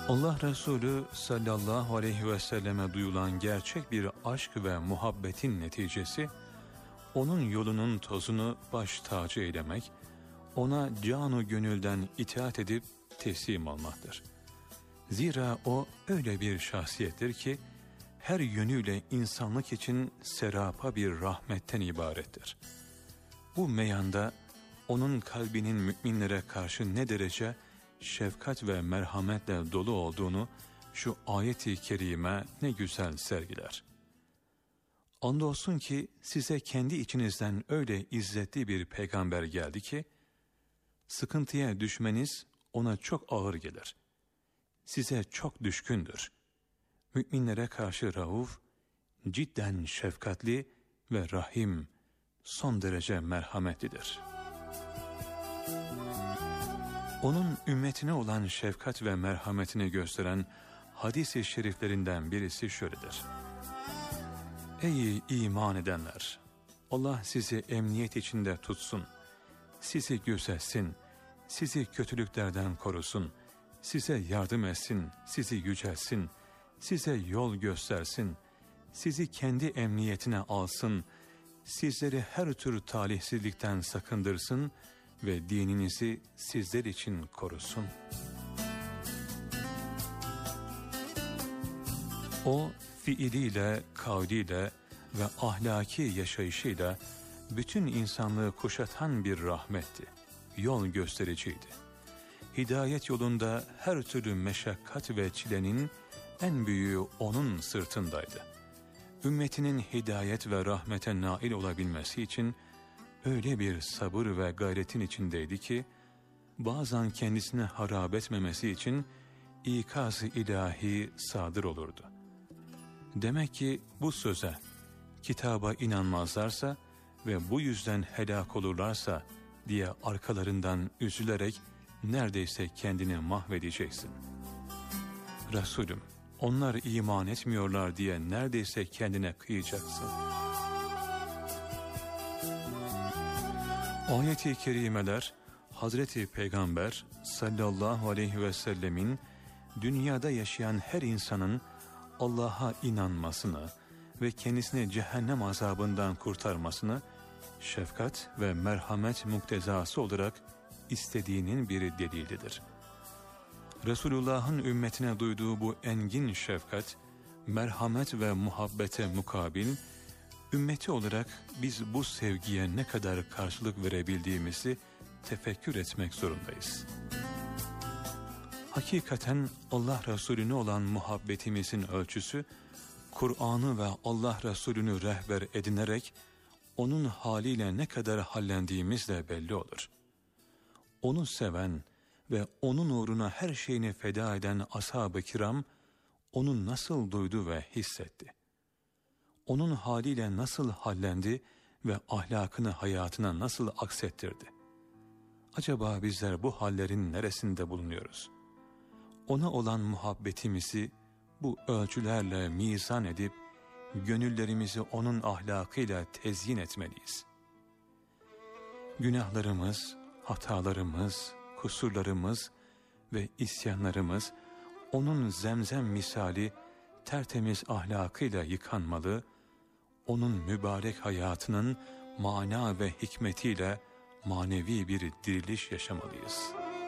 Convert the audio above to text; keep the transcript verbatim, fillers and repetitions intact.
Allah Resulü sallallahu aleyhi ve selleme duyulan gerçek bir aşk ve muhabbetin neticesi, onun yolunun tozunu baş tacı eylemek, ona canu gönülden itaat edip teslim olmaktır. Zira o öyle bir şahsiyettir ki, her yönüyle insanlık için serapa bir rahmetten ibarettir. Bu meyanda, onun kalbinin müminlere karşı ne derece şefkat ve merhametle dolu olduğunu şu ayet-i kerime ne güzel sergiler. Andolsun ki size kendi içinizden öyle izzetli bir peygamber geldi ki, sıkıntıya düşmeniz ona çok ağır gelir. Size çok düşkündür. Müminlere karşı rauf, cidden şefkatli ve rahim, son derece merhametlidir. Onun ümmetine olan şefkat ve merhametini gösteren hadis-i şeriflerinden birisi şöyledir. Ey iman edenler! Allah sizi emniyet içinde tutsun, sizi gözetsin, sizi kötülüklerden korusun, size yardım etsin, sizi yücelsin, size yol göstersin, sizi kendi emniyetine alsın, sizleri her tür talihsizlikten sakındırsın ve dininizi sizler için korusun. O fiiliyle, kavliyle ve ahlaki yaşayışıyla bütün insanlığı kuşatan bir rahmetti, yol göstericiydi. Hidayet yolunda her türlü meşakkat ve çilenin en büyüğü onun sırtındaydı. Ümmetinin hidayet ve rahmete nail olabilmesi için öyle bir sabır ve gayretin içindeydi ki, bazen kendisine harap etmemesi için ikaz-ı ilahi sadır olurdu. Demek ki bu söze, kitaba inanmazlarsa ve bu yüzden helak olurlarsa diye arkalarından üzülerek neredeyse kendini mahvedeceksin. Resulüm, onlar iman etmiyorlar diye neredeyse kendine kıyacaksın. Ayet-i kerimeler, Hazreti Peygamber sallallahu aleyhi ve sellemin dünyada yaşayan her insanın Allah'a inanmasını ve kendisini cehennem azabından kurtarmasını şefkat ve merhamet muktezası olarak istediğinin bir delilidir. Resulullah'ın ümmetine duyduğu bu engin şefkat, merhamet ve muhabbete mukabil, ümmeti olarak biz bu sevgiye ne kadar karşılık verebildiğimizi tefekkür etmek zorundayız. Hakikaten Allah Resulüne olan muhabbetimizin ölçüsü, Kur'an'ı ve Allah Resulünü rehber edinerek onun haliyle ne kadar hallendiğimizle belli olur. Onu seven ve onun uğruna her şeyini feda eden ashab-ı kiram, onu nasıl duydu ve hissetti? Onun haliyle nasıl hallendi ve ahlakını hayatına nasıl aksettirdi? Acaba bizler bu hallerin neresinde bulunuyoruz? Ona olan muhabbetimizi bu ölçülerle mizan edip, gönüllerimizi onun ahlakıyla tezyin etmeliyiz. Günahlarımız, hatalarımız, kusurlarımız ve isyanlarımız, onun zemzem misali tertemiz ahlakıyla yıkanmalı, onun mübarek hayatının mana ve hikmetiyle manevi bir diriliş yaşamalıyız.